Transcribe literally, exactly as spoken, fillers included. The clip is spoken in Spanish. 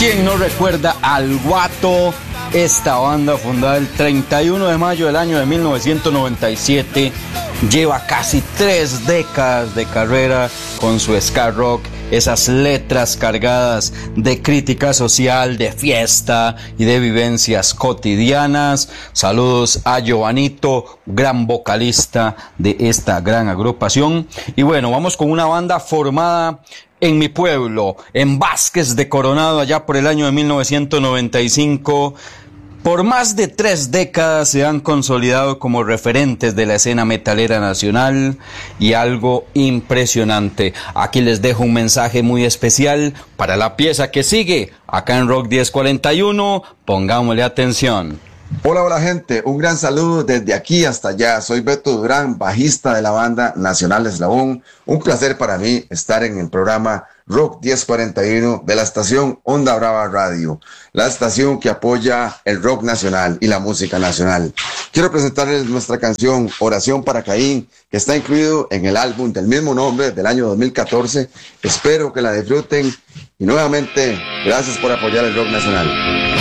¿Quién no recuerda al Guato? Esta banda, fundada el treinta y uno de mayo del año de mil novecientos noventa y siete, lleva casi tres décadas de carrera con su ska rock, esas letras cargadas de crítica social, de fiesta y de vivencias cotidianas. Saludos a Giovanito, gran vocalista de esta gran agrupación. Y bueno, vamos con una banda formada en mi pueblo, en Vázquez de Coronado, allá por el año de mil novecientos noventa y cinco. Por más de tres décadas se han consolidado como referentes de la escena metalera nacional, y algo impresionante. Aquí les dejo un mensaje muy especial para la pieza que sigue, acá en Rock diez cuarenta y uno. Pongámosle atención. Hola, hola gente, un gran saludo desde aquí hasta allá. Soy Beto Durán, bajista de la banda Nacional Eslabón. Un placer para mí estar en el programa Rock diez cuarenta y uno de la estación Onda Brava Radio, la estación que apoya el rock nacional y la música nacional. Quiero presentarles nuestra canción Oración para Caín, que está incluido en el álbum del mismo nombre del año dos mil catorce. Espero que la disfruten y nuevamente gracias por apoyar el rock nacional.